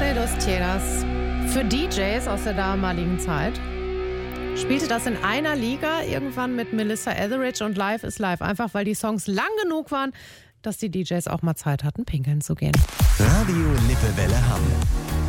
Noche dos Tierras. Für DJs aus der damaligen Zeit spielte das in einer Liga irgendwann mit Melissa Etheridge und Life is Life. Einfach weil die Songs lang genug waren, dass die DJs auch mal Zeit hatten, pinkeln zu gehen. Radio Lippewelle Hamm.